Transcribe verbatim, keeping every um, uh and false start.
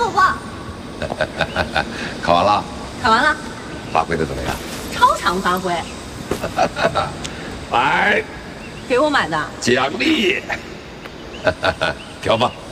好不好？ 考完了？ 考完了。 发挥的怎么样？ 超常发挥。 来， 给我买的。 奖励。挑吧。